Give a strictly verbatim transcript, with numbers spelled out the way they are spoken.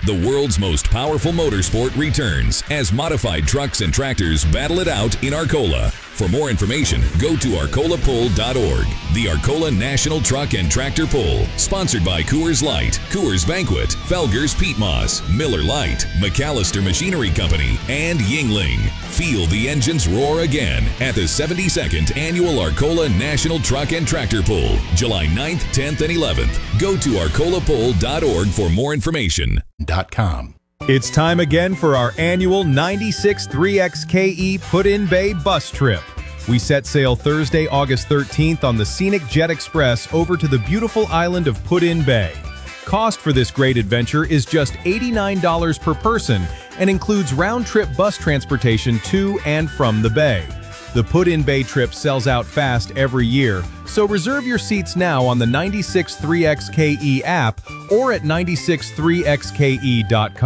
The world's most powerful motorsport returns as modified trucks and tractors battle it out in Arcola. For more information, go to arcola pull dot org. The Arcola National Truck and Tractor Pull, sponsored by Coors Light, Coors Banquet, Felgers Peat Moss, Miller Lite, McAllister Machinery Company, and Yingling. Feel the engines roar again at the seventy-second Annual Arcola National Truck and Tractor Pull, July ninth, tenth, and eleventh. Go to arcola pull dot org for more information. .com. It's time again for our annual ninety-six three X K E Put-in Bay bus trip. We set sail Thursday, August thirteenth on the scenic Jet Express over to the beautiful island of Put-in Bay. Cost for this great adventure is just eighty-nine dollars per person and includes round-trip bus transportation to and from the bay. The Put-in Bay trip sells out fast every year, so reserve your seats now on the ninety-six three X K E app or at nine six three X K E dot com.